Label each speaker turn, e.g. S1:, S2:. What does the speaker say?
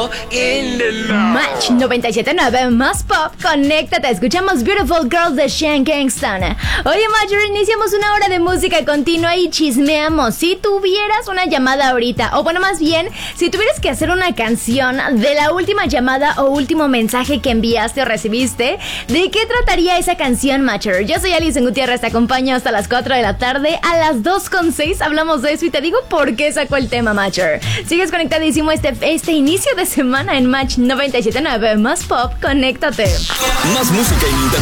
S1: girl in the night.
S2: Match 97.9 más pop, conéctate, escuchamos Beautiful Girl de Sean Kingston. Oye, Major, iniciamos una hora de música continua y chismeamos. Si tuvieras una llamada ahorita, o bueno, más bien, si tuvieras que hacer una canción de la última llamada o último mensaje que enviaste o recibiste, ¿de qué trataría esa canción, Major? Yo soy Alison Gutiérrez, te acompaño hasta las 4 de la tarde. A las 2:06 hablamos de eso y te digo por qué sacó el tema, Major. Sigues conectadísimo este inicio de semana en Match 97.9 más pop, conéctate.
S1: Más música en internet.